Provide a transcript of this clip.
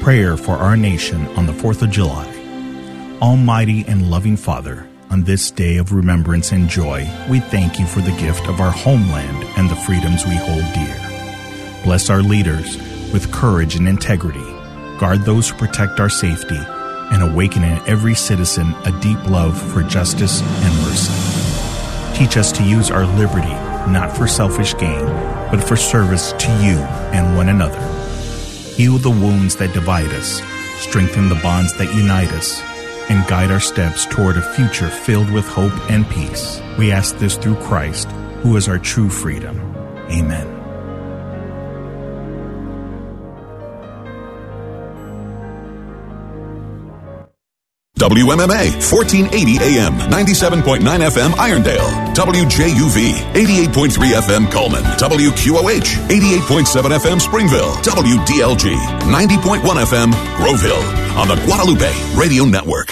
Prayer for our nation on the 4th of July. Almighty and loving Father, on this day of remembrance and joy, we thank you for the gift of our homeland and the freedoms we hold dear. Bless our leaders with courage and integrity. Guard those who protect our safety and awaken in every citizen a deep love for justice and mercy. Teach us to use our liberty not for selfish gain, but for service to you and one another. Heal the wounds that divide us, strengthen the bonds that unite us, and guide our steps toward a future filled with hope and peace. We ask this through Christ, who is our true freedom. Amen. WMMA, 1480 AM, 97.9 FM, Irondale. WJUV, 88.3 FM, Coleman. WQOH, 88.7 FM, Springville. WDLG, 90.1 FM, Grove Hill. On the Guadalupe Radio Network.